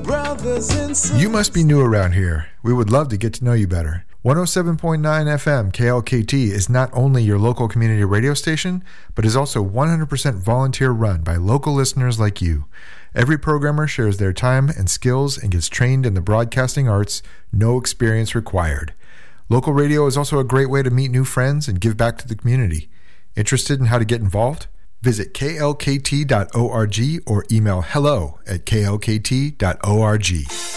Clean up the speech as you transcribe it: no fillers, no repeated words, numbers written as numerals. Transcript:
brothers and sisters. You must be new around here. We would love to get to know you better. 107.9 FM KLKT is not only your local community radio station, but is also 100% volunteer run by local listeners like you. Every programmer shares their time and skills and gets trained in the broadcasting arts, no experience required. Local radio is also a great way to meet new friends and give back to the community. Interested in how to get involved? Visit klkt.org or email hello@klkt.org.